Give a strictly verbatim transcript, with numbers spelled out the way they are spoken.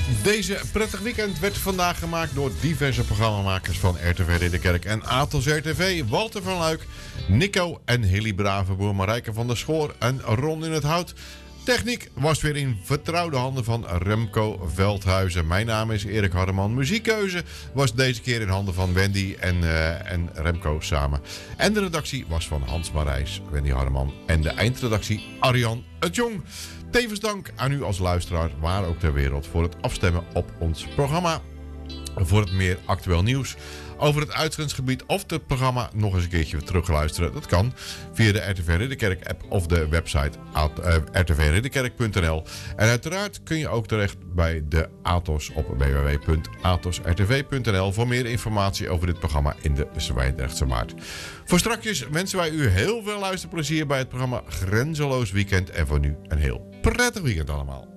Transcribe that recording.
Deze prettig weekend werd vandaag gemaakt door diverse programmamakers van R T V Ridderkerk en Atos R T V, Walter van Luik, Nico en Hilly Bravenboer, Marijke van der Schoor en Ron in het Hout. Techniek was weer in vertrouwde handen van Remco Veldhuizen. Mijn naam is Erik Hardeman. Muziekkeuze was deze keer in handen van Wendy en, uh, en Remco samen. En de redactie was van Hans Marijs, Wendy Hardeman. En de eindredactie Arjan het Jong. Tevens dank aan u als luisteraar, waar ook ter wereld, voor het afstemmen op ons programma. Voor het meer actueel nieuws over het uitzendingsgebied of het programma nog eens een keertje terugluisteren. Dat kan via de R T V Ridderkerk app of de website uh, r t v ridderkerk punt n l. En uiteraard kun je ook terecht bij de Atos op w w w punt atos r t v punt n l voor meer informatie over dit programma in de Zwijndrechtse Maart. Voor strakjes wensen wij u heel veel luisterplezier bij het programma Grenzeloos Weekend. En voor nu een heel prettig weekend allemaal.